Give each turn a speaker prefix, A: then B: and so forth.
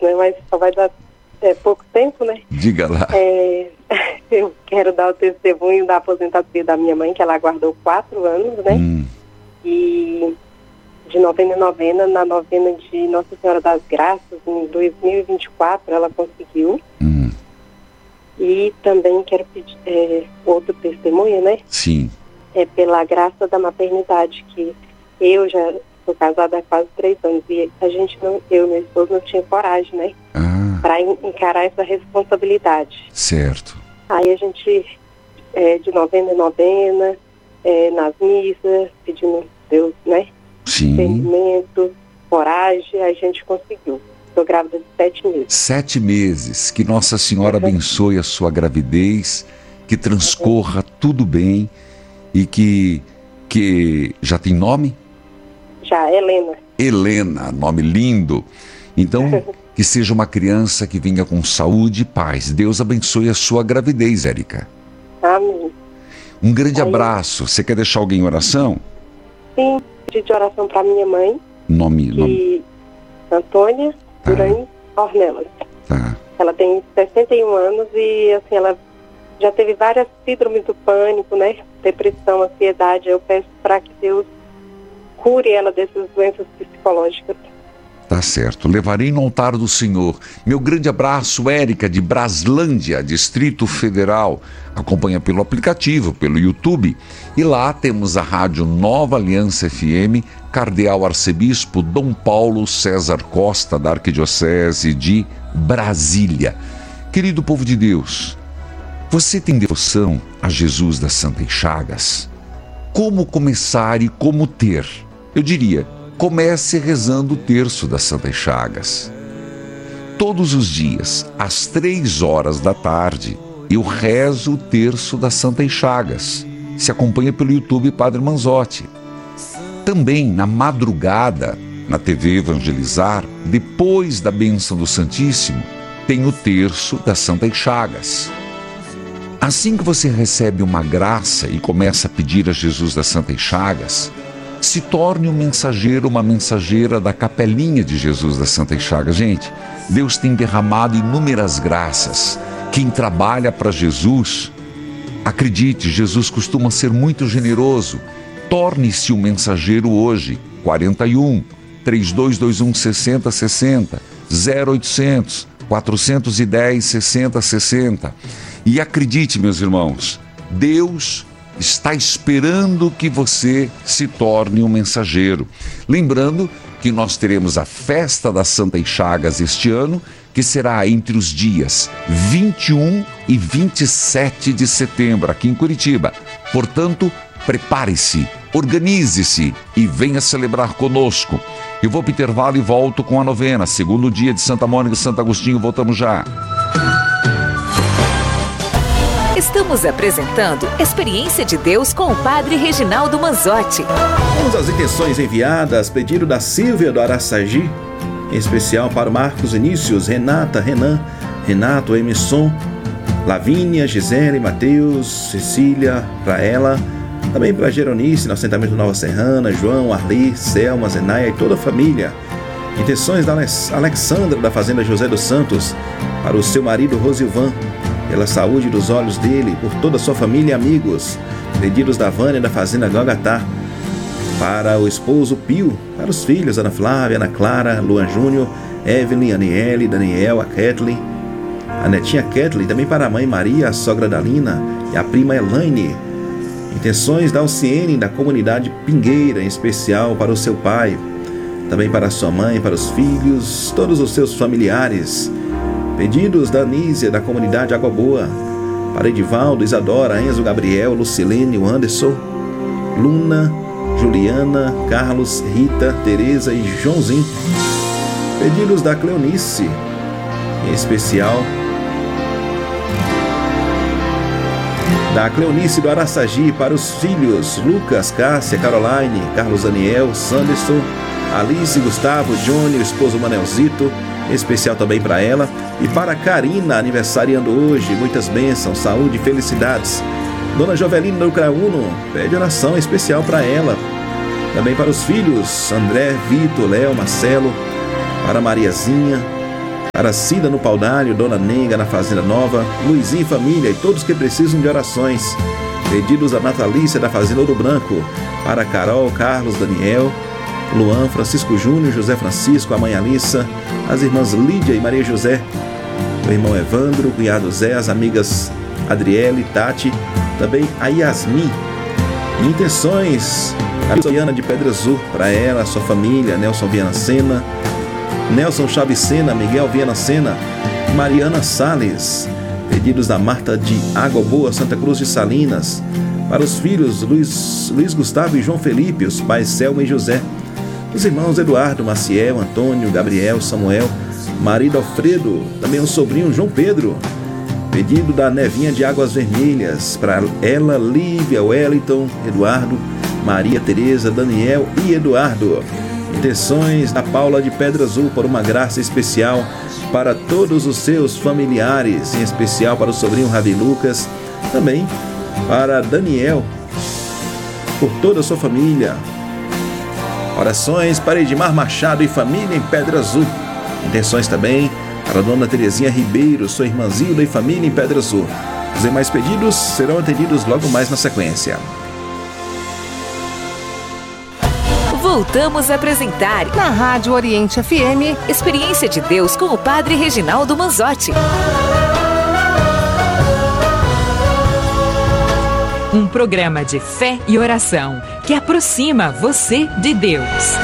A: né? Mas só vai dar pouco tempo, né?
B: Diga lá.
A: Eu quero dar o testemunho da aposentadoria da minha mãe, que ela aguardou 4 anos, né? E de novena em novena, na novena de Nossa Senhora das Graças, em 2024, ela conseguiu. E também quero pedir outro testemunho, né?
B: Sim.
A: Pela graça da maternidade, que eu já sou casada há quase 3 anos e a gente não, eu e meu esposo não tinha coragem, né? Para encarar essa responsabilidade.
B: Certo.
A: Aí a gente, de novena em novena, nas missas, pedindo Deus, né?
B: Sim.
A: Entendimento, coragem, a gente conseguiu. Estou grávida de 7 meses.
B: 7 meses. Que Nossa Senhora abençoe a sua gravidez, que transcorra tudo bem e que já tem nome?
A: Já, Helena.
B: Helena, nome lindo. Então, que seja uma criança que venha com saúde e paz. Deus abençoe a sua gravidez, Érica.
A: Amém.
B: Um grande abraço. Você quer deixar alguém em oração?
A: Sim, pedi de oração para minha mãe.
B: Nome.
A: Antônia Duran Ornelas.
B: Tá.
A: Ela tem 61 anos e, assim, ela já teve várias síndromes do pânico, né? Depressão, ansiedade. Eu peço para que Deus cure ela dessas doenças psicológicas.
B: Tá certo. Levarei no altar do Senhor. Meu grande abraço, Érica, de Braslândia, Distrito Federal. Acompanha pelo aplicativo, pelo YouTube. E lá temos a rádio Nova Aliança FM, Cardeal Arcebispo Dom Paulo César Costa, da Arquidiocese de Brasília. Querido povo de Deus, você tem devoção a Jesus das Santas Chagas? Como começar e como ter? Eu diria, comece rezando o terço das Santas Chagas. Todos os dias, às 3 horas da tarde, eu rezo o terço das Santas Chagas. Se acompanha pelo YouTube Padre Manzotti. Também, na madrugada, na TV Evangelizar, depois da bênção do Santíssimo, tem o terço das Santas Chagas. Assim que você recebe uma graça e começa a pedir a Jesus das Santas Chagas, se torne um mensageiro, uma mensageira da capelinha de Jesus das Santas Chagas. Gente, Deus tem derramado inúmeras graças. Quem trabalha para Jesus, acredite, Jesus costuma ser muito generoso. Torne-se um mensageiro hoje. 41 3221 6060 0800 410 6060. E acredite, meus irmãos, Deus está esperando que você se torne um mensageiro. Lembrando que nós teremos a Festa das Santas Chagas este ano, que será entre os dias 21 e 27 de setembro, aqui em Curitiba. Portanto, prepare-se, organize-se e venha celebrar conosco. Eu vou para o intervalo e volto com a novena, segundo dia de Santa Mônica e Santo Agostinho. Voltamos já.
C: Estamos apresentando Experiência de Deus com o Padre Reginaldo Manzotti.
D: Vamos às intenções enviadas, pedido da Silvia do Araçagi, em especial para o Marcos Vinícius, Renata, Renan, Renato, Emerson, Lavínia, Gisele, Matheus, Cecília, para ela, também para Geronice, no assentamento Nova Serrana, João, Arli, Selma, Zenaia e toda a família. Intenções da Alexandra, da Fazenda José dos Santos, para o seu marido Rosilvan, pela saúde dos olhos dele, por toda a sua família e amigos. Pedidos da Vânia, da Fazenda Gogatá, para o esposo Pio, para os filhos Ana Flávia, Ana Clara, Luan Júnior, Evelyn, Aniele, Daniel, a Kathleen, a netinha Kathleen, também para a mãe Maria, a sogra Dalina e a prima Elaine. Intenções da Alciene, da comunidade Pingueira, em especial para o seu pai, também para a sua mãe, para os filhos, todos os seus familiares. Pedidos da Anísia, da comunidade Água Boa, para Edivaldo, Isadora, Enzo, Gabriel, Lucilene, Anderson, Luna, Juliana, Carlos, Rita, Tereza e Joãozinho. Pedidos da Cleonice, em especial da Cleonice do Araçagi, para os filhos Lucas, Cássia, Caroline, Carlos Daniel, Sanderson, Alice, Gustavo, Johnny, o esposo Manelzito, em especial também para ela, e para Karina, aniversariando hoje, muitas bênçãos, saúde e felicidades. Dona Jovelina do Ucrauno pede oração especial para ela, também para os filhos André, Vitor, Léo, Marcelo, para Mariazinha, para Cida no Paudalho, Dona Nenga na Fazenda Nova, Luizinho e família e todos que precisam de orações. Pedidos da Natalícia da Fazenda Ouro Branco, para Carol, Carlos, Daniel, Luan, Francisco Júnior, José Francisco, a mãe Alissa, as irmãs Lídia e Maria José, o irmão Evandro, o cunhado Zé, as amigas Adriele, Tati, também a Yasmin. Intenções, a Soiana de Pedra Azul, para ela, sua família, Nelson Viana Sena, Nelson Chaves Sena, Miguel Viana Sena, Mariana Salles. Pedidos da Marta de Água Boa, Santa Cruz de Salinas, para os filhos Luiz Gustavo e João Felipe, os pais Selma e José, os irmãos Eduardo, Maciel, Antônio, Gabriel, Samuel, marido Alfredo, também o sobrinho João Pedro. Pedido da Nevinha de Águas Vermelhas, para ela, Lívia, Wellington, Eduardo, Maria Tereza, Daniel e Eduardo. Intenções da Paula de Pedra Azul, por uma graça especial para todos os seus familiares, em especial para o sobrinho Ravi Lucas, também para Daniel, por toda a sua família. Orações para Edmar Machado e família em Pedra Azul. Intenções também para a Dona Terezinha Ribeiro, sua irmã Zilda e família em Pedra Azul. Os demais pedidos serão atendidos logo mais na sequência.
C: Voltamos a apresentar
E: na Rádio Oriente FM
C: Experiência de Deus com o Padre Reginaldo Manzotti. Um programa de fé e oração que aproxima você de Deus.